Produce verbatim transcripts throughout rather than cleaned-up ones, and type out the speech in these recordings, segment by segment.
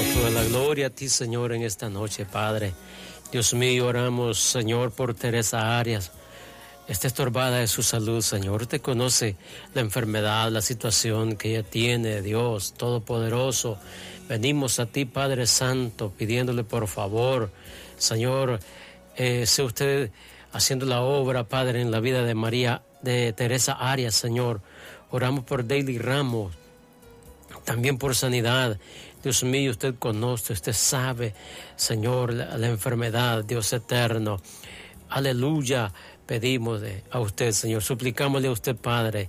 Toda la gloria a ti, Señor, en esta noche, Padre. Dios mío, oramos, Señor, por Teresa Arias. Está estorbada de su salud, Señor. Usted conoce la enfermedad, la situación que ella tiene, Dios Todopoderoso. Venimos a ti, Padre Santo, pidiéndole por favor, Señor, eh, sea usted haciendo la obra, Padre, en la vida de María, de Teresa Arias, Señor. Oramos por Daily Ramos, también por sanidad. Dios mío, usted conoce, usted sabe, Señor, la, la enfermedad, Dios eterno. Aleluya, pedimos de, a usted, Señor, suplicámosle a usted, Padre,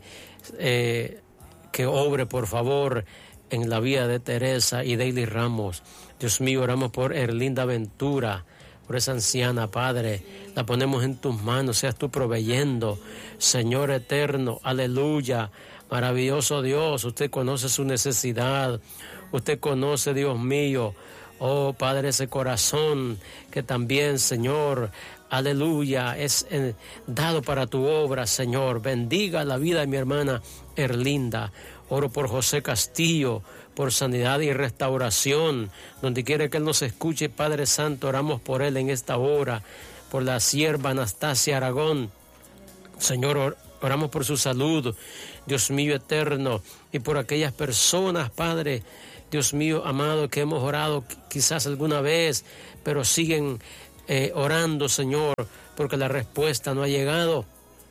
eh, que obre, por favor, en la vida de Teresa y Daily Ramos. Dios mío, oramos por Erlinda Ventura, por esa anciana, Padre, la ponemos en tus manos, seas tú proveyendo, Señor eterno, aleluya, maravilloso Dios, usted conoce su necesidad, usted conoce, Dios mío, oh Padre, ese corazón que también, Señor, aleluya, es eh, dado para tu obra, Señor. Bendiga la vida de mi hermana Erlinda. Oro por José Castillo, por sanidad y restauración. Donde quiera que Él nos escuche, Padre Santo, oramos por Él en esta hora. Por la sierva Anastasia Aragón. Señor, or, oramos por su salud, Dios mío eterno. Y por aquellas personas, Padre, Dios mío amado, que hemos orado quizás alguna vez, pero siguen Eh, orando, Señor, porque la respuesta no ha llegado.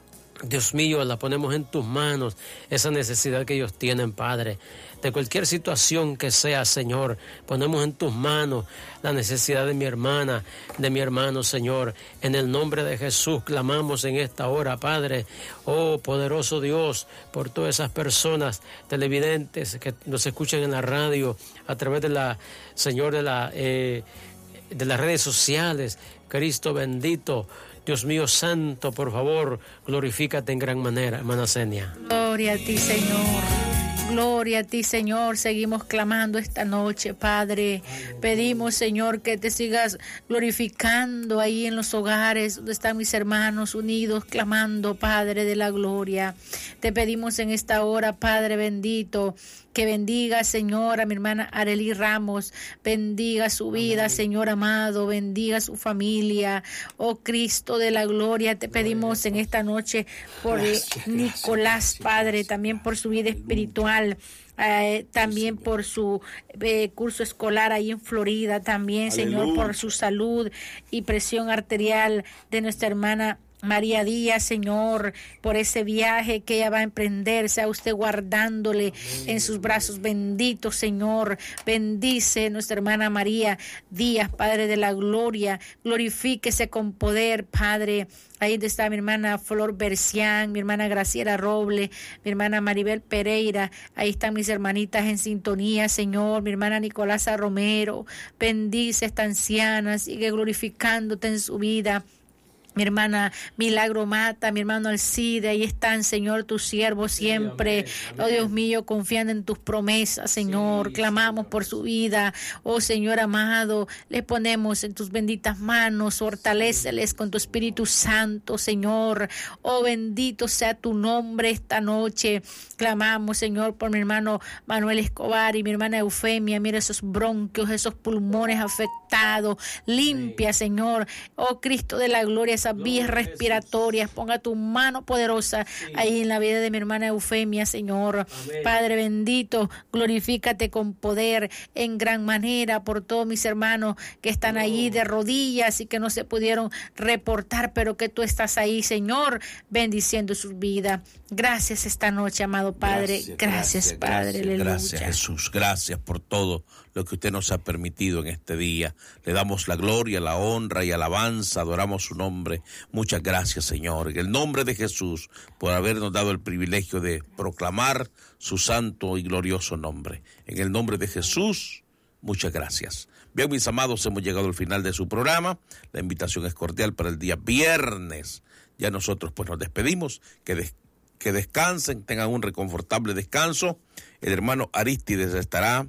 Dios mío, la ponemos en tus manos, esa necesidad que ellos tienen, Padre. De cualquier situación que sea, Señor, ponemos en tus manos la necesidad de mi hermana, de mi hermano, Señor. En el nombre de Jesús clamamos en esta hora, Padre. Oh, poderoso Dios, por todas esas personas televidentes que nos escuchan en la radio, a través de la, Señor, de la... Eh, de las redes sociales. Cristo bendito, Dios mío santo, por favor, glorifícate en gran manera, hermana Senia. Gloria a ti, Señor. Gloria a ti, Señor. Seguimos clamando esta noche, Padre. Pedimos, Señor, que te sigas glorificando ahí en los hogares donde están mis hermanos unidos, clamando, Padre de la gloria. Te pedimos en esta hora, Padre bendito, que bendiga, Señor, a mi hermana Arely Ramos, bendiga su vida, amén. Señor amado, bendiga su familia, oh Cristo de la gloria, te pedimos en esta noche por gracias, Nicolás, gracias, Padre, gracias, también por su vida espiritual, eh, también sí, por su eh, curso escolar ahí en Florida, también, aleluya, Señor, por su salud y presión arterial de nuestra hermana María Díaz, Señor, por ese viaje que ella va a emprender, sea usted guardándole amén, en sus brazos benditos, Señor. Bendice nuestra hermana María Díaz, Padre de la gloria, glorifíquese con poder, Padre. Ahí está mi hermana Flor Bercián, mi hermana Graciela Roble, mi hermana Maribel Pereira, ahí están mis hermanitas en sintonía, Señor, mi hermana Nicolasa Romero, bendice a esta anciana, sigue glorificándote en su vida. Mi hermana Milagro Mata, mi hermano Alcide, ahí están, Señor, tus siervos siempre. Sí, amén, amén. Oh Dios mío, confiando en tus promesas, Señor. Sí, clamamos sí, por su vida. Oh Señor amado, les ponemos en tus benditas manos. Fortaléceles con tu Espíritu Santo, Señor. Oh bendito sea tu nombre esta noche. Clamamos, Señor, por mi hermano Manuel Escobar y mi hermana Eufemia. Mira esos bronquios, esos pulmones afectados. Limpia, Señor. Oh Cristo de la gloria, esas vías respiratorias, ponga tu mano poderosa sí, ahí en la vida de mi hermana Eufemia, Señor. Amén. Padre bendito, glorifícate con poder en gran manera por todos mis hermanos que están oh, ahí de rodillas y que no se pudieron reportar, pero que tú estás ahí, Señor, bendiciendo sus vidas. Gracias esta noche, amado Padre. Gracias, gracias, gracias Padre. Gracias, aleluya. Gracias, Jesús. Gracias por todo lo que usted nos ha permitido en este día. Le damos la gloria, la honra y alabanza, adoramos su nombre. Muchas gracias, Señor, en el nombre de Jesús, por habernos dado el privilegio de proclamar su santo y glorioso nombre. En el nombre de Jesús, muchas gracias. Bien, mis amados, hemos llegado al final de su programa. La invitación es cordial para el día viernes. Ya nosotros pues nos despedimos. Que, des- que descansen, tengan un reconfortable descanso. El hermano Aristides estará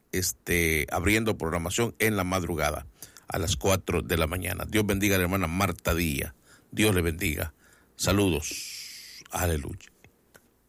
este, abriendo programación en la madrugada a las cuatro de la mañana. Dios bendiga a la hermana Marta Díaz. Dios le bendiga. Saludos. Aleluya.